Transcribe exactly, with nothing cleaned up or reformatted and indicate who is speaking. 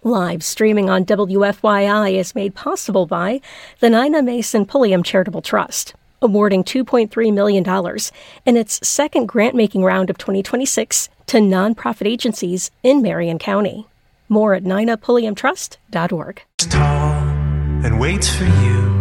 Speaker 1: Live streaming on W F Y I is made possible by the Nina Mason Pulliam Charitable Trust, awarding two point three million dollars in its second grant-making round of twenty twenty-six to nonprofit agencies in Marion County. More at nina pulliam trust dot org.
Speaker 2: Tall and waits for you.